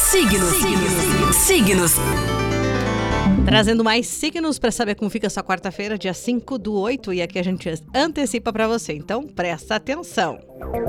Signos. Trazendo mais signos para saber como fica essa quarta-feira, dia 5/8, e aqui a gente antecipa para você, então presta atenção.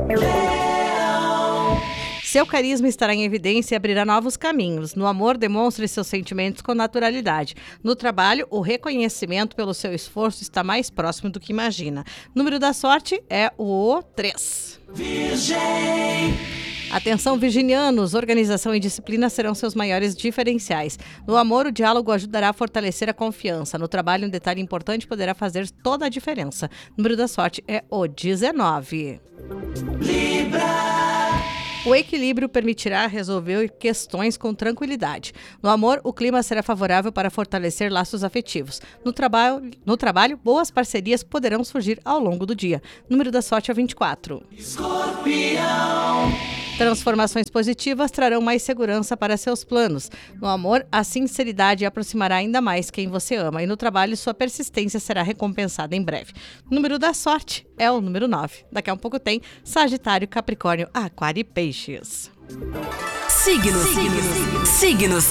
Seu carisma estará em evidência e abrirá novos caminhos. No amor, demonstre seus sentimentos com naturalidade. No trabalho, o reconhecimento pelo seu esforço está mais próximo do que imagina. O número da sorte é o 3. Virgem. Atenção, virginianos, organização e disciplina serão seus maiores diferenciais. No amor, o diálogo ajudará a fortalecer a confiança. No trabalho, um detalhe importante poderá fazer toda a diferença. O número da sorte é o 19. Libra. O equilíbrio permitirá resolver questões com tranquilidade. No amor, o clima será favorável para fortalecer laços afetivos. No trabalho, boas parcerias poderão surgir ao longo do dia. O número da sorte é 24. Escorpião. Transformações positivas trarão mais segurança para seus planos. No amor, a sinceridade aproximará ainda mais quem você ama. E no trabalho, sua persistência será recompensada em breve. O número da sorte é o número 9. Daqui a um pouco tem Sagitário, Capricórnio, Aquário e Peixes. Signos.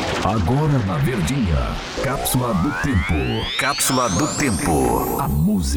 Agora na Verdinha, Cápsula do Tempo. A música